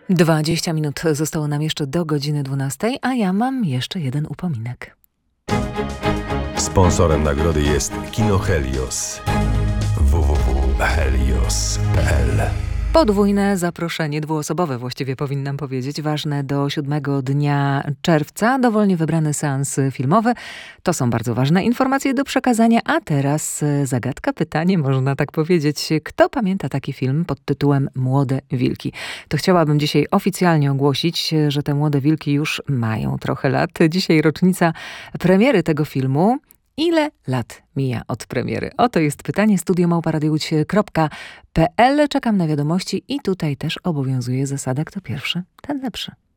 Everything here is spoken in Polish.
20 minut zostało nam jeszcze do godziny 12, a ja mam jeszcze jeden upominek. Sponsorem nagrody jest Kino Helios. www.helios.pl. Podwójne zaproszenie, dwuosobowe właściwie powinnam powiedzieć, ważne do 7 dnia czerwca, dowolnie wybrany seans filmowy. To są bardzo ważne informacje do przekazania, a teraz zagadka, pytanie, można tak powiedzieć. Kto pamięta taki film pod tytułem Młode Wilki? To chciałabym dzisiaj oficjalnie ogłosić, że te Młode Wilki już mają trochę lat. Dzisiaj rocznica premiery tego filmu. Ile lat mija od premiery? Oto jest pytanie. studio@radiowódź.pl. Czekam na wiadomości i tutaj też obowiązuje zasada, kto pierwszy, ten lepszy.